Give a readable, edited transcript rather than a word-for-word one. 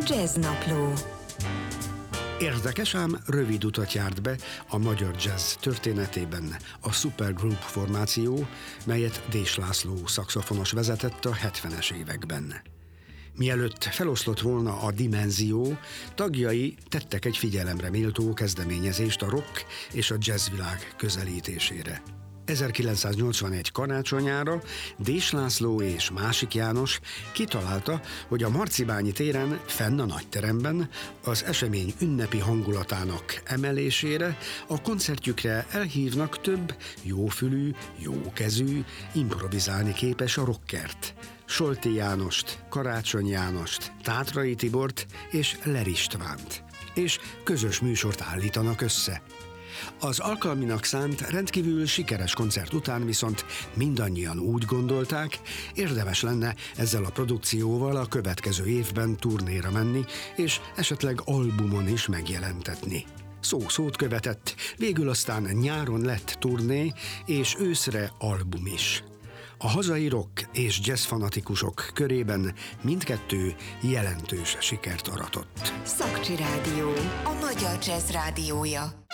Jazznapló. Érdekes, ám rövid utat járt be a magyar jazz történetében a Supergroup formáció, melyet Dés László szaxofonos vezetett a 70-es években. Mielőtt feloszlott volna a dimenzió, tagjai tettek egy figyelemre méltó kezdeményezést a rock és a jazzvilág közelítésére. 1981 karácsonyára Dés László és Másik János kitalálta, hogy a Marcibányi téren, fenn a nagyteremben az esemény ünnepi hangulatának emelésére a koncertjükre elhívnak több jófülű, jókezű, improvizálni képes a rockert. Solti Jánost, Karácsony Jánost, Tátrai Tibort és Ler Istvánt. És közös műsort állítanak össze. Az alkalminak szánt rendkívül sikeres koncert után viszont mindannyian úgy gondolták, érdemes lenne ezzel a produkcióval a következő évben turnéra menni, és esetleg albumon is megjelentetni. Szó szót követett, végül aztán nyáron lett turné, és őszre album is. A hazai rock és jazz fanatikusok körében mindkettő jelentős sikert aratott. Szakcsi Rádió, a magyar jazz rádiója.